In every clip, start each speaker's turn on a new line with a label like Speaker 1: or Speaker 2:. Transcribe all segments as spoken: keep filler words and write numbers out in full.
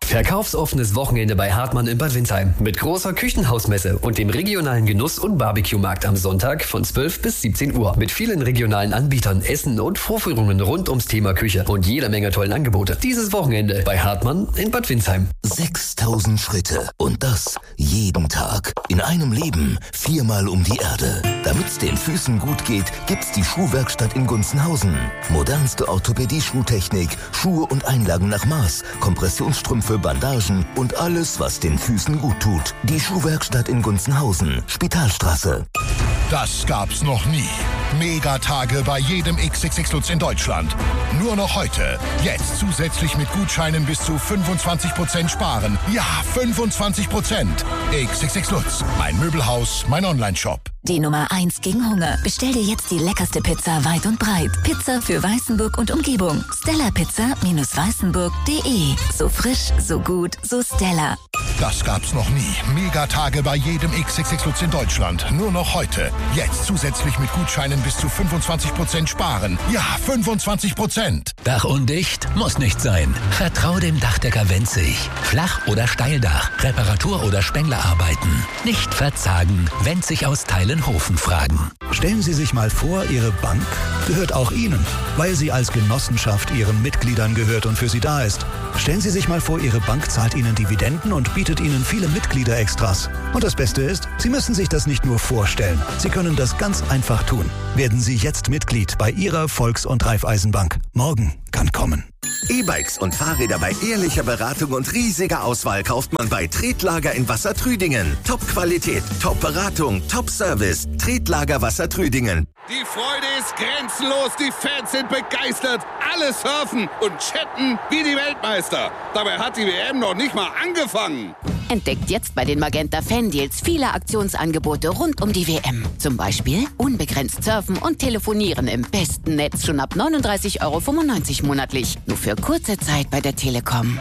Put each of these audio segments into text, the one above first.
Speaker 1: Verkaufsoffenes Wochenende bei Hartmann in Bad Windsheim mit großer Küchenhausmesse und dem regionalen Genuss- und Barbecue-Markt am Sonntag von zwölf bis siebzehn Uhr mit vielen regionalen Anbietern, Essen und Vorführungen rund ums Thema Küche und jeder Menge tollen Angebote. Dieses Wochenende bei Hartmann in Bad Windsheim.
Speaker 2: sechstausend Schritte und das jeden Tag. In einem Leben viermal um die Erde. Damit's den Füßen gut geht, gibt's die Schuhwerkstatt in Gunzenhausen. Modernste Orthopädie-Schuhtechnik, Schuhe und Einlagen nach Maß, Kompressionsstrümpfe, Bandagen und alles, was den Füßen gut tut. Die Schuhwerkstatt in Gunzenhausen, Spitalstraße.
Speaker 3: Das gab's noch nie. Megatage bei jedem X X X Lutz in Deutschland. Nur noch heute. Jetzt zusätzlich mit Gutscheinen bis zu fünfundzwanzig Prozent sparen. Ja, fünfundzwanzig Prozent. X X X Lutz, mein Möbelhaus, mein Onlineshop.
Speaker 4: Die Nummer eins gegen Hunger. Bestell dir jetzt die leckerste Pizza weit und breit. Pizza für Weißenburg und Umgebung. Stella Pizza Weißenburg punkt de. So frisch, so gut, so Stella.
Speaker 3: Das gab's noch nie. Megatage bei jedem X X X Lutz in Deutschland. Nur noch heute. Jetzt zusätzlich mit Gutscheinen bis zu fünfundzwanzig Prozent sparen. Ja, fünfundzwanzig Prozent.
Speaker 5: Dach undicht? Muss nicht sein. Vertrau dem Dachdecker Wenzig. Flach- oder Steildach, Reparatur- oder Spenglerarbeiten. Nicht verzagen. Wenzig aus Teilenhofen fragen.
Speaker 6: Stellen Sie sich mal vor, Ihre Bank gehört auch Ihnen, weil sie als Genossenschaft Ihren Mitgliedern gehört und für sie da ist. Stellen Sie sich mal vor, Ihre Bank zahlt Ihnen Dividenden und bietet Ihnen viele Mitgliederextras. Und das Beste ist, Sie müssen sich das nicht nur vorstellen. Sie können das ganz einfach tun. Werden Sie jetzt Mitglied bei Ihrer Volks- und Raiffeisenbank. Morgen kann kommen.
Speaker 7: E-Bikes und Fahrräder bei ehrlicher Beratung und riesiger Auswahl kauft man bei Tretlager in Wassertrüdingen. Top-Qualität, Top-Beratung, Top-Service. Tretlager Wassertrüdingen.
Speaker 8: Die Freude ist grenzenlos, die Fans sind begeistert. Alle surfen und chatten wie die Weltmeister. Dabei hat die W M noch nicht mal angefangen.
Speaker 9: Entdeckt jetzt bei den Magenta Fan-Deals viele Aktionsangebote rund um die W M. Zum Beispiel unbegrenzt surfen und telefonieren im besten Netz schon ab neununddreißig Euro fünfundneunzig monatlich. Nur für kurze Zeit bei der Telekom.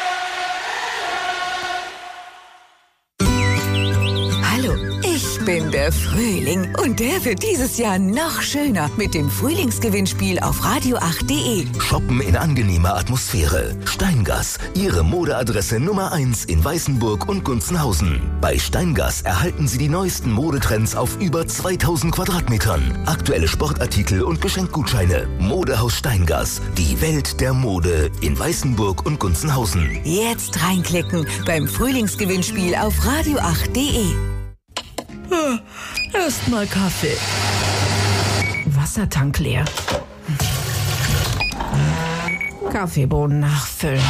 Speaker 10: Hallo, ich bin der Frühling und der wird dieses Jahr noch schöner mit dem Frühlingsgewinnspiel auf radio acht punkt de.
Speaker 2: Shoppen in angenehmer Atmosphäre. Steingass, Ihre Modeadresse Nummer eins in Weißenburg und Gunzenhausen. Bei Steingass erhalten Sie die neuesten Modetrends auf über zweitausend Quadratmetern. Aktuelle Sportartikel und Geschenkgutscheine. Modehaus Steingass, die Welt der Mode in Weißenburg und Gunzenhausen.
Speaker 10: Jetzt reinklicken beim Frühlingsgewinnspiel auf radio acht punkt de.
Speaker 11: Erstmal Kaffee. Wassertank leer. Kaffeebohnen nachfüllen.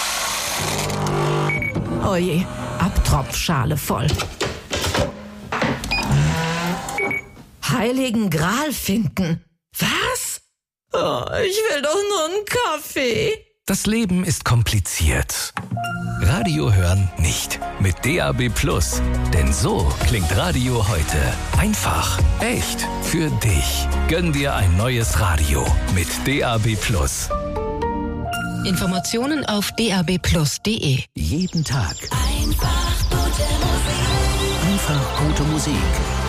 Speaker 11: Oje, Abtropfschale voll. Heiligen Gral finden. Was? Oh, ich will doch nur einen Kaffee.
Speaker 5: Das Leben ist kompliziert. Radio hören nicht. Mit D A B Plus. Denn so klingt Radio heute. Einfach, echt, für dich. Gönn dir ein neues Radio mit D A B Plus.
Speaker 12: Informationen auf d a b plus punkt de.
Speaker 2: Jeden Tag.
Speaker 4: Einfach gute Musik.
Speaker 2: Einfach gute Musik.